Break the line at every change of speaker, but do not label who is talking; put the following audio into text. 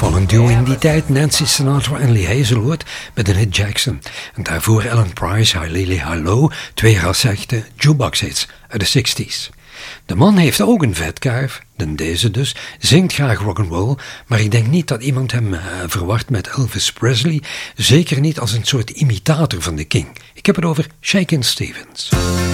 opvallend duo in die tijd, Nancy Sinatra en Lee Hazelwood met een hit Jackson. En daarvoor Alan Price, Hi Lily, Hi Lo, twee rasechte jukebox hits uit de 60s. De man heeft ook een vetkuif, deze dus, zingt graag rock'n'roll, maar ik denk niet dat iemand hem verwart met Elvis Presley, zeker niet als een soort imitator van de King. Ik heb het over Shakin' Stevens.